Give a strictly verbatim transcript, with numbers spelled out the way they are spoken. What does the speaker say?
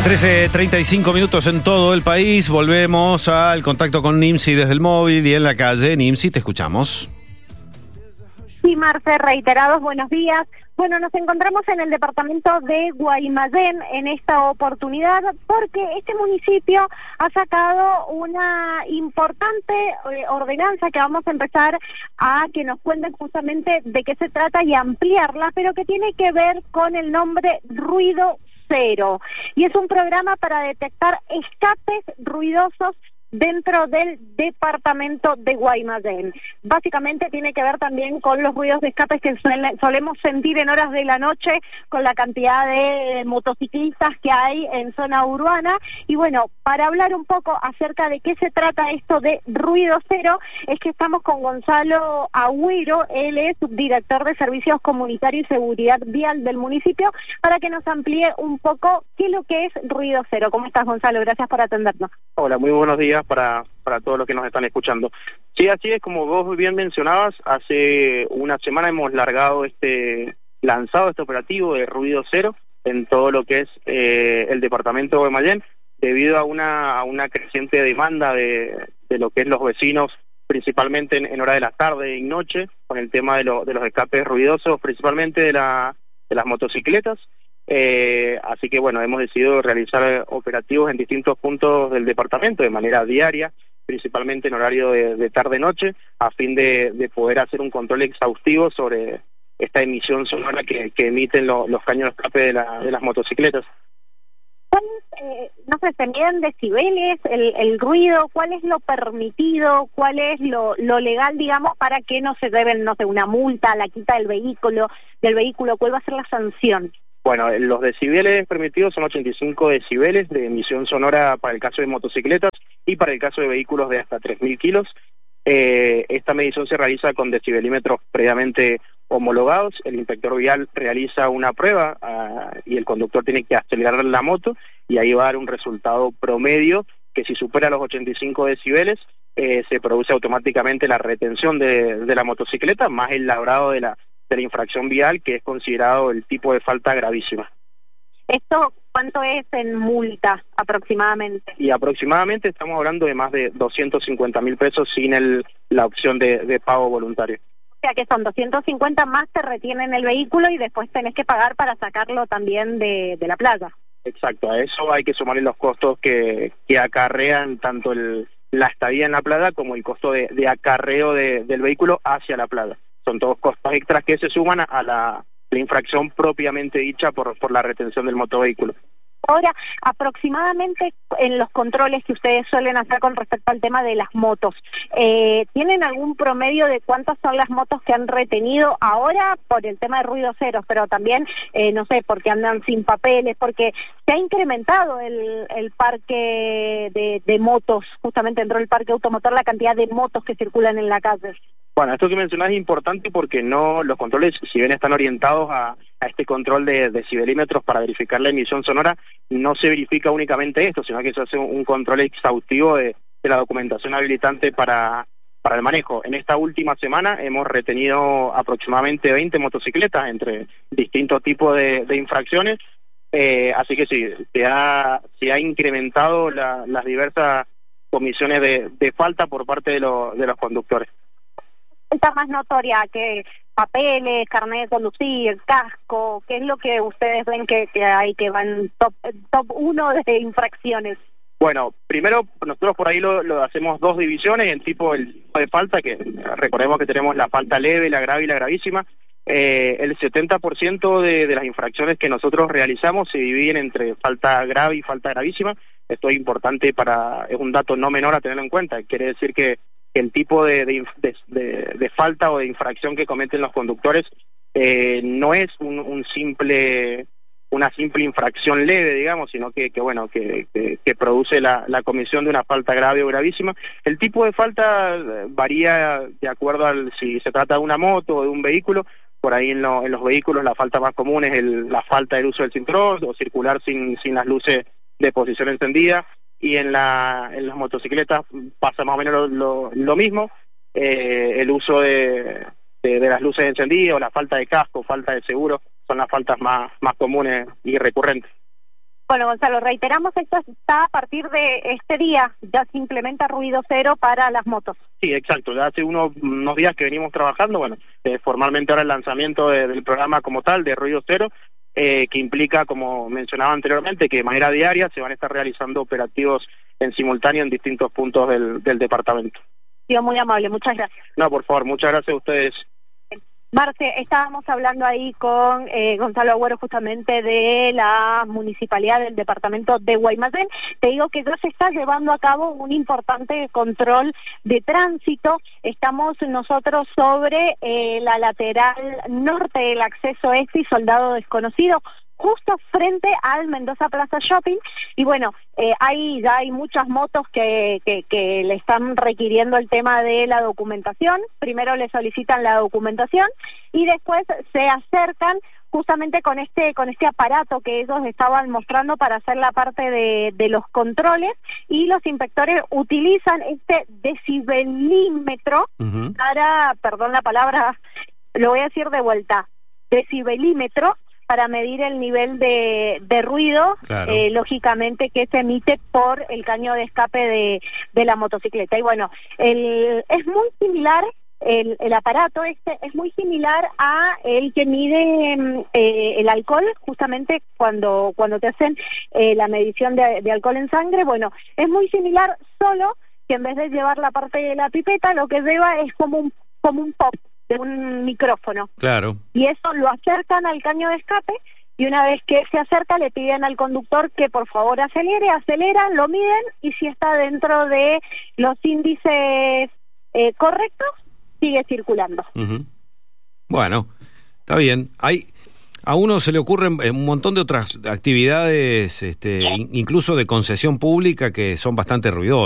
trece treinta y cinco minutos en todo el país. Volvemos al contacto con Nimsi desde el móvil y en la calle. Nimsi, te escuchamos. Sí, Marce, reiterados buenos días. Bueno, nos encontramos en el departamento de Guaymallén en esta oportunidad porque este municipio ha sacado una importante eh, ordenanza que vamos a empezar a que nos cuenten justamente de qué se trata y ampliarla, pero que tiene que ver con el nombre Ruido Cero. Y es un programa para detectar escapes ruidosos dentro del departamento de Guaymallén. Básicamente tiene que ver también con los ruidos de escapes que suele, solemos sentir en horas de la noche con la cantidad de motociclistas que hay en zona urbana. Y bueno, para hablar un poco acerca de qué se trata esto de Ruido Cero, es que estamos con Gonzalo Agüero. Él es subdirector de Servicios Comunitarios y Seguridad Vial del municipio, para que nos amplíe un poco qué es lo que es Ruido Cero. ¿Cómo estás, Gonzalo? Gracias por atendernos. Hola, muy buenos días para, para todos los que nos están escuchando. Sí, así es, como vos bien mencionabas, hace una semana hemos largado este, lanzado este operativo de Ruido Cero en todo lo que es eh, el departamento de Guaymallén, debido a una, a una creciente demanda de, de lo que es los vecinos, principalmente en, en hora de la tarde y noche, con el tema de, lo, de los escapes ruidosos, principalmente de, la, de las motocicletas. Eh, así que bueno, hemos decidido realizar operativos en distintos puntos del departamento de manera diaria, principalmente en horario de, de tarde-noche, a fin de, de poder hacer un control exhaustivo sobre esta emisión sonora que, que emiten lo, los caños de escape de, la, de las motocicletas. ¿Cuál es, eh, no sé, se miden decibeles, el, el ruido? ¿Cuál es lo permitido? ¿Cuál es lo, lo legal, digamos, para que no se deben, no sé, una multa, la quita del vehículo, del vehículo? ¿Cuál va a ser la sanción? Bueno, los decibeles permitidos son ochenta y cinco decibeles de emisión sonora para el caso de motocicletas y para el caso de vehículos de hasta tres mil kilos. Eh, esta medición se realiza con decibelímetros previamente homologados. El inspector vial realiza una prueba uh, y el conductor tiene que acelerar la moto, y ahí va a dar un resultado promedio que, si supera los ochenta y cinco decibeles, eh, se produce automáticamente la retención de, de la motocicleta, más el labrado de la de la infracción vial, que es considerado el tipo de falta gravísima. ¿Esto cuánto es en multa aproximadamente? Y aproximadamente estamos hablando de más de doscientos cincuenta mil pesos sin el, la opción de, de pago voluntario. O sea que son doscientos cincuenta más, te retienen el vehículo y después tenés que pagar para sacarlo también de, de la playa. Exacto, a eso hay que sumarle los costos que, que acarrean tanto el, la estadía en la playa como el costo de, de acarreo de, del vehículo hacia la playa. Son todos costos extras que se suman a la, la infracción propiamente dicha por, por la retención del motovehículo. Ahora, aproximadamente en los controles que ustedes suelen hacer con respecto al tema de las motos, eh, ¿tienen algún promedio de cuántas son las motos que han retenido ahora por el tema de ruido cero, pero también, eh, no sé, porque andan sin papeles, porque se ha incrementado el, el parque de, de motos, justamente dentro del parque automotor, la cantidad de motos que circulan en la calle? Bueno, esto que mencionás es importante porque no los controles, si bien están orientados a, a este control de decibelímetros para verificar la emisión sonora, no se verifica únicamente esto, sino que se hace un, un control exhaustivo de, de la documentación habilitante para, para el manejo. En esta última semana hemos retenido aproximadamente veinte motocicletas entre distintos tipos de, de infracciones, eh, así que sí, se ha, se ha incrementado la, las diversas comisiones de, de falta por parte de, lo, de los conductores. Está más notoria que papeles, carnet de conducir, casco, ¿qué es lo que ustedes ven que, que hay que van top top uno de infracciones? Bueno, primero nosotros por ahí lo, lo hacemos dos divisiones en tipo, el tipo de falta, que recordemos que tenemos la falta leve, la grave y la gravísima. Eh, el setenta por ciento de, de las infracciones que nosotros realizamos se dividen entre falta grave y falta gravísima. Esto es importante, para es un dato no menor a tenerlo en cuenta. Quiere decir que el tipo de, de, de, de falta o de infracción que cometen los conductores eh, no es un, un simple una simple infracción leve, digamos, sino que, que bueno, que, que, que produce la, la comisión de una falta grave o gravísima. El tipo de falta varía de acuerdo al si se trata de una moto o de un vehículo. Por ahí en, lo, en los vehículos la falta más común es el, la falta del uso del cinturón o circular sin, sin las luces de posición encendida. Y en, la, en las motocicletas pasa más o menos lo, lo, lo mismo, eh, el uso de, de, de las luces encendidas o la falta de casco, falta de seguro, son las faltas más, más comunes y recurrentes. Bueno, Gonzalo, reiteramos, esto está a partir de este día, ya se implementa ruido cero para las motos. Sí, exacto, ya hace unos, unos días que venimos trabajando, bueno, eh, formalmente ahora el lanzamiento de, del programa como tal, de ruido cero, eh, que implica, como mencionaba anteriormente, que de manera diaria se van a estar realizando operativos en simultáneo en distintos puntos del, del departamento. Sí, muy amable, muchas gracias. No, por favor, muchas gracias a ustedes. Marce, estábamos hablando ahí con eh, Gonzalo Agüero justamente de la municipalidad del departamento de Guaymallén. Te digo que ya se está llevando a cabo un importante control de tránsito. Estamos nosotros sobre eh, la lateral norte del acceso este y Soldado Desconocido, justo frente al Mendoza Plaza Shopping, y bueno, eh, hay ya hay muchas motos que, que, que le están requiriendo el tema de la documentación. Primero le solicitan la documentación y después se acercan justamente con este con este aparato que ellos estaban mostrando para hacer la parte de, de los controles, y los inspectores utilizan este decibelímetro uh-huh. para, perdón la palabra, lo voy a decir de vuelta, decibelímetro, para medir el nivel de, de ruido, claro. eh, lógicamente, que se emite por el caño de escape de, de la motocicleta. Y bueno, el, es muy similar, el, el aparato este es muy similar a el que mide eh, el alcohol, justamente cuando, cuando te hacen eh, la medición de, de alcohol en sangre. Bueno, es muy similar, solo que en vez de llevar la parte de la pipeta, lo que lleva es como un, como un pop, de un micrófono. Claro. Y eso lo acercan al caño de escape, y una vez que se acerca le piden al conductor que por favor acelere, aceleran, lo miden, y si está dentro de los índices eh, correctos, sigue circulando. Uh-huh. Bueno, está bien. Hay a uno se le ocurren un montón de otras actividades, este, incluso de concesión pública, que son bastante ruidosas.